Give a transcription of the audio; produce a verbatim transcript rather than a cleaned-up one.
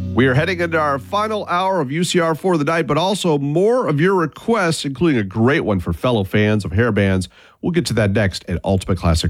We are heading into our final hour of U C R for the night, but also more of your requests, including a great one for fellow fans of hair bands. We'll get to that next at Ultimate Classic